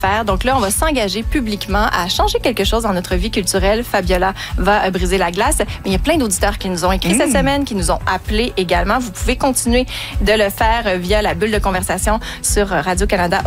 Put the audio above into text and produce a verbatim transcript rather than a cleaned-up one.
faire. Donc là, on va s'engager publiquement à changer quelque chose dans notre vie culturelle. Fabiola va euh, briser la glace. Mais il y a plein d'auditeurs qui nous ont écrit mmh. cette semaine, qui nous ont appelés également. Vous pouvez continuer de le faire via la bulle de conversation sur Radio-Canada